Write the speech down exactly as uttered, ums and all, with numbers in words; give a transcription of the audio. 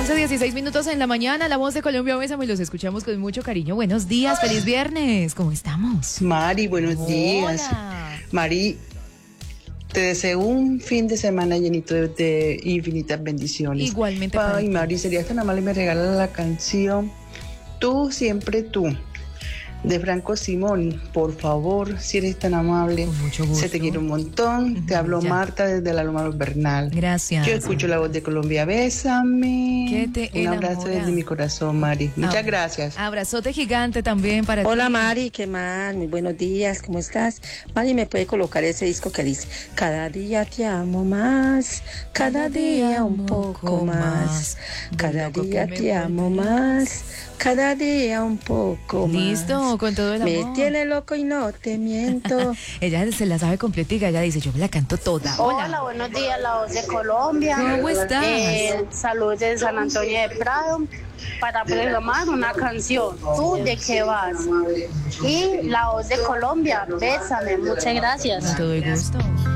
once dieciséis minutos en la mañana, la voz de Colombia, Bésame, los escuchamos con mucho cariño. Buenos días, feliz viernes, ¿cómo estamos? Mari, buenos Hola. días. Mari, te deseo un fin de semana llenito de, de infinitas bendiciones. Igualmente para Ay, ti. Mari, serías tan amable y me regalas la canción Tú, siempre tú, de Franco Simón, por favor, si eres tan amable. Con mucho gusto. Se te quiere un montón. Te Ujú, hablo ya. Marta desde la Loma Bernal. Gracias. Yo escucho la voz de Colombia, bésame. Que te Un abrazo enamora. desde mi corazón, Mari. Muchas Ab- gracias. Abrazote gigante también para ti. Hola Mari, ¿qué más? Muy buenos días, ¿cómo estás? Mari, ¿me puede colocar ese disco que dice Cada día te amo más, cada día un poco más, cada día te amo más, cada día un poco más. Listo, con todo el Me amor. tiene loco y no te miento. Ella se la sabe completica, ella dice, yo me la canto toda. Hola, Hola. buenos días, la voz de Colombia. ¿Cómo estás? Eh, saludos de San Antonio de Prado para programar una canción. ¿Tú de qué vas? Y la voz de Colombia, bésame, muchas gracias. Con todo el gusto.